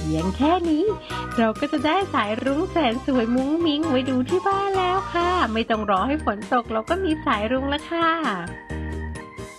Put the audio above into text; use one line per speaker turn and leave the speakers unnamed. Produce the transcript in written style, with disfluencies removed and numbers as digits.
พียงแค่นี้เราก็จะได้สายรุ้งแสนสวยมุ้งมิ้งไว้ดูที่บ้านแล้วค่ะไม่ต้องรอให้ฝนตกเราก็มีสายรุ้งแล้วค่ะ